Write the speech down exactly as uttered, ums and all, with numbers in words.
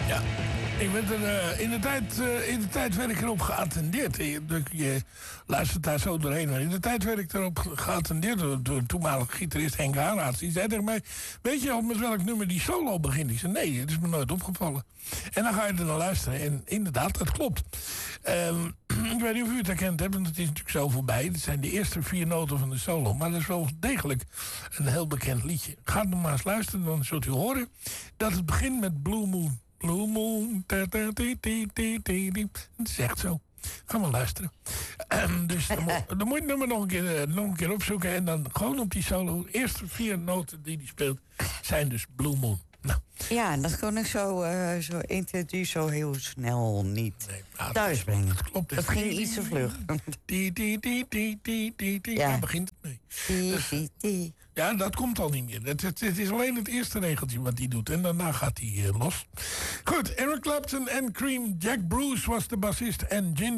Ja. Ik ben er, uh, in, de tijd, uh, in de tijd werd ik erop geattendeerd. Je, je luistert daar zo doorheen. Maar in de tijd werd ik erop geattendeerd door, door toenmalige gitarist Henk Haaraerts. Die zei tegen mij, weet je al met welk nummer die solo begint? Ik zei, nee, dat is me nooit opgevallen. En dan ga je er naar luisteren. En inderdaad, dat klopt. Um, ik weet niet of u het herkend hebt, want het is natuurlijk zo voorbij. Het zijn de eerste vier noten van de solo. Maar dat is wel degelijk een heel bekend liedje. Ga nog maar eens luisteren, dan zult u horen dat het begint met Blue Moon. Blue Moon. Ta, ta, ti, ti, ti, ti, ti. Het is echt zo. Ga maar luisteren. Um, dus dan, mo- dan moet je het nummer nog een, keer, uh, nog een keer opzoeken. En dan gewoon op die solo. De eerste vier noten die hij speelt zijn dus Blue Moon. Nou. Ja, dat kon ik zo, uh, zo één, twee, drie zo heel snel niet nee, nou, thuis brengen. Dat klopt. Dat ging iets te vlug. Die, die, die, die, die, die, die. Ja, begint het mee. Die, die, die. Ja, dat komt al niet meer. Het, het, het is alleen het eerste regeltje wat hij doet. En daarna gaat hij uh, los. Goed, Eric Clapton en Cream. Jack Bruce was de bassist. En Ginger